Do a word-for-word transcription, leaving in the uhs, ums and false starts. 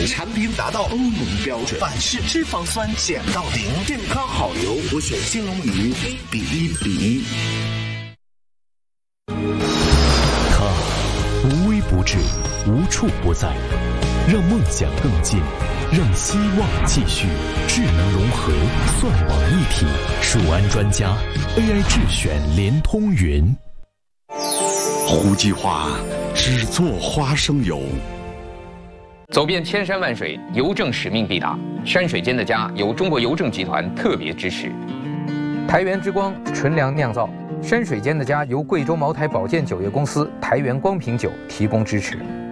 产品达到欧盟标准，反式脂肪酸减到零，健康好油，我选金龙鱼一比一比一。 它无微不至，无处不在，让梦想更近，让希望继续。智能融合，算网一体，数安专家 A I 智选联通云。 胡记花只做花生油。 走遍千山万水，邮政使命必达。山水间的家由中国邮政集团特别支持。台源之光纯粮酿造，山水间的家由贵州茅台保健酒业公司台源光瓶酒提供支持。